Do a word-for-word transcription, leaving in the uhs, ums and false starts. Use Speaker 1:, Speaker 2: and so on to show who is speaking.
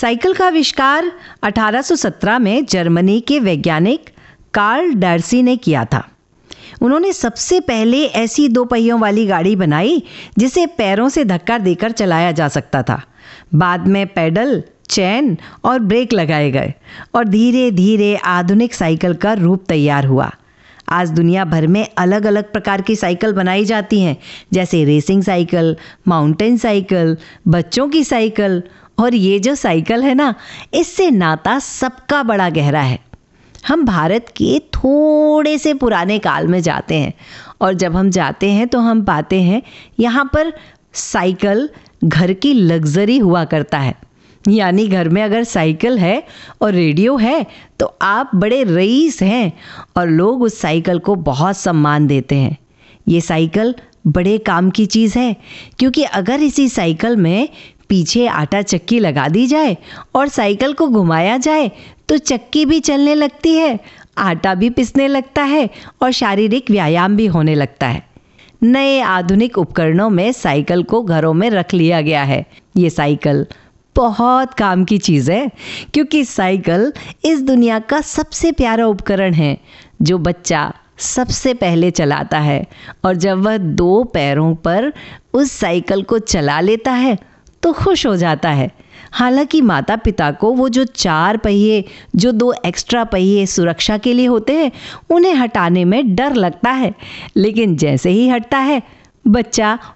Speaker 1: Cycle का आविष्कार अठारह सौ सत्रह में जर्मनी के वैज्ञानिक कार्ल डर्सी ने किया था। उन्होंने सबसे पहले ऐसी दो पहियों वाली गाड़ी बनाई जिसे पैरों से धक्का देकर चलाया जा सकता था। बाद में पेडल, चेन और ब्रेक लगाए गए और धीरे धीरे आधुनिक साइकिल का रूप तैयार हुआ। आज दुनिया भर में अलग अलग प्रकार की साइकिल बनाई जाती हैं, जैसे रेसिंग साइकिल, माउंटेन साइकिल, बच्चों की साइकिल। और ये जो साइकिल है ना, इससे नाता सबका बड़ा गहरा है। हम भारत के थोड़े से पुराने काल में जाते हैं और जब हम जाते हैं तो हम पाते हैं यहाँ पर साइकिल घर की लग्जरी हुआ करता है। यानी घर में अगर साइकिल है और रेडियो है तो आप बड़े रईस हैं और लोग उस साइकिल को बहुत सम्मान देते हैं। ये साइकिल बड़े काम की चीज़ है, क्योंकि अगर इसी साइकिल में पीछे आटा चक्की लगा दी जाए और साइकिल को घुमाया जाए तो चक्की भी चलने लगती है, आटा भी पिसने लगता है और शारीरिक व्यायाम भी होने लगता है। नए आधुनिक उपकरणों में साइकिल को घरों में रख लिया गया है। ये साइकिल बहुत काम की चीज़ है, क्योंकि साइकिल इस दुनिया का सबसे प्यारा उपकरण है जो बच्चा सबसे पहले चलाता है। और जब वह दो पैरों पर उस साइकिल को चला लेता है तो खुश हो जाता है। हालांकि माता पिता को वो जो चार पहिए, जो दो एक्स्ट्रा पहिए सुरक्षा के लिए होते हैं, उन्हें हटाने में डर लगता है, लेकिन जैसे ही हटता है बच्चा